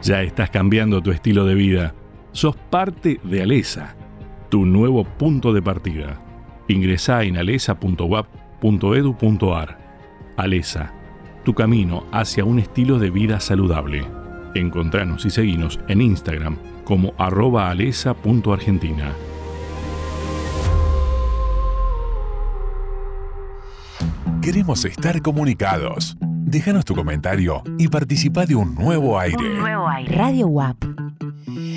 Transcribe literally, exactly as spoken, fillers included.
Ya estás cambiando tu estilo de vida. Sos parte de Alesa, tu nuevo punto de partida. Ingresá en alesa punto u a p punto edu punto a r. Alesa, tu camino hacia un estilo de vida saludable. Encontranos y seguinos en Instagram como arroba alesa punto argentina. Queremos estar comunicados. Déjanos tu comentario y participa de un nuevo aire. Un nuevo aire. Radio U A P.